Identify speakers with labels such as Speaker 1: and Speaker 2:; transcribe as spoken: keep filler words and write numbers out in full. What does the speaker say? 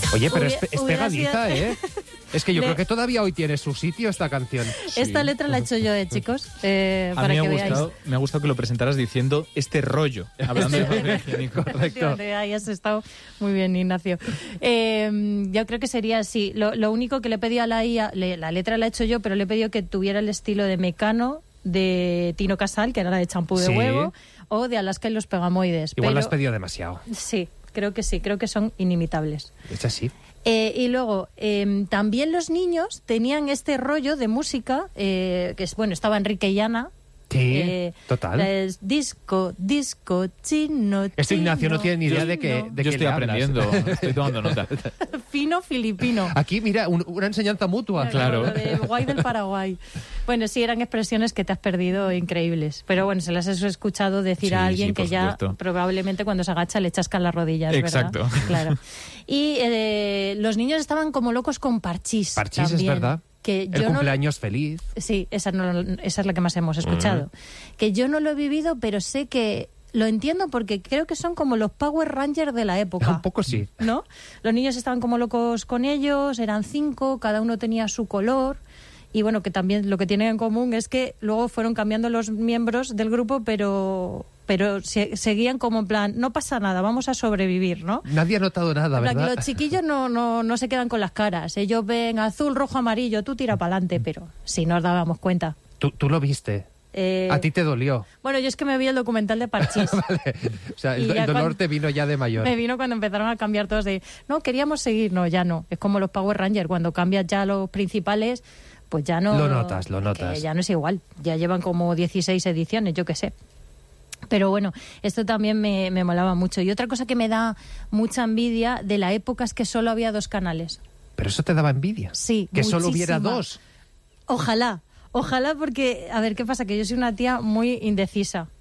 Speaker 1: Oye, pero es,
Speaker 2: Hubiera-
Speaker 1: es
Speaker 2: hubiera
Speaker 1: pegadiza,
Speaker 2: sido-
Speaker 1: ¿eh? Es que yo
Speaker 2: Le-
Speaker 1: creo que todavía hoy tiene su sitio esta canción.
Speaker 2: Esta letra la he hecho yo, eh, chicos, eh,
Speaker 3: A
Speaker 2: para
Speaker 3: mí me
Speaker 2: que
Speaker 3: ha,
Speaker 2: veáis.
Speaker 3: gustado, me ha gustado que lo presentaras diciendo este rollo, hablando de papel higiénico.
Speaker 2: Efectivamente, ahí has estado muy bien, Ignacio. Eh, yo creo que sería así. Lo, lo único que le he pedido a la I A, le- la letra la he hecho yo, pero le he pedido que tuviera el estilo de Mecano, de Tino Casal, que era la de champú de
Speaker 1: Sí.
Speaker 2: huevo, o de Alaska y los Pegamoides.
Speaker 1: Igual
Speaker 2: pero,
Speaker 1: lo has pedido demasiado.
Speaker 2: Sí, creo que sí, creo que son inimitables.
Speaker 1: Es así.
Speaker 2: Eh, y luego, eh, también los niños tenían este rollo de música, eh, que es, bueno, estaba Enrique y Ana.
Speaker 1: Sí,
Speaker 2: eh,
Speaker 1: total.
Speaker 2: Es disco, disco, chino,
Speaker 1: Esto Ignacio no
Speaker 2: chino,
Speaker 1: tiene ni idea de que,
Speaker 2: chino.
Speaker 1: de
Speaker 3: Yo
Speaker 1: qué
Speaker 3: estoy
Speaker 1: le hablas.
Speaker 3: aprendiendo, estoy tomando nota.
Speaker 2: Fino filipino.
Speaker 1: Aquí, mira, un- una enseñanza mutua.
Speaker 3: Claro.
Speaker 2: Lo de guay del Paraguay. Bueno, sí, eran expresiones que te has perdido increíbles. Pero bueno, se las has escuchado decir
Speaker 3: Sí,
Speaker 2: a alguien
Speaker 3: sí,
Speaker 2: que
Speaker 3: por
Speaker 2: ya
Speaker 3: supuesto.
Speaker 2: probablemente cuando se agacha le chascan las rodillas,
Speaker 3: Exacto.
Speaker 2: ¿verdad? Claro. Y eh, los niños estaban como locos con parchís.
Speaker 1: Parchís, es
Speaker 2: también,
Speaker 1: verdad.
Speaker 2: Que
Speaker 1: El
Speaker 2: yo no-
Speaker 1: cumpleaños feliz.
Speaker 2: Sí, esa, no, esa es la que más hemos escuchado. Que yo no lo he vivido, pero sé que lo entiendo porque creo que son como los Power Rangers de la época.
Speaker 1: Un poco sí.
Speaker 2: ¿No? Los niños estaban como locos con ellos, eran cinco, cada uno tenía su color. Y bueno, que también lo que tienen en común es que luego fueron cambiando los miembros del grupo, pero pero se- seguían como en plan, no pasa nada, vamos a sobrevivir, ¿no?
Speaker 1: Nadie ha notado nada,
Speaker 2: En plan,
Speaker 1: ¿verdad?
Speaker 2: Los chiquillos no, no, no se quedan con las caras. Ellos ven azul, rojo, amarillo, tú tira para adelante, pero si nos dábamos cuenta.
Speaker 1: Tú, tú lo viste.
Speaker 2: Eh,
Speaker 1: A ti te dolió.
Speaker 2: Bueno, yo es que me vi el documental de Parchís.
Speaker 1: Vale. O sea, el,
Speaker 2: Y ya
Speaker 1: el dolor
Speaker 2: cuando-
Speaker 1: te vino ya de mayor.
Speaker 2: Me vino cuando empezaron a cambiar todos de, no, queríamos seguir, no, ya no. Es como los Power Rangers, cuando cambias ya los principales, pues ya no...
Speaker 1: Lo notas, lo notas.
Speaker 2: que ya no es igual, ya llevan como dieciséis ediciones, yo qué sé. Pero bueno, esto también me, me molaba mucho. Y otra cosa que me da mucha envidia de la época es que solo había dos canales.
Speaker 1: Pero eso te daba envidia.
Speaker 2: Sí,
Speaker 1: Que solo hubiera
Speaker 2: muchísima.
Speaker 1: dos.
Speaker 2: Ojalá, ojalá porque, a ver, ¿qué pasa? Que yo soy una tía muy indecisa.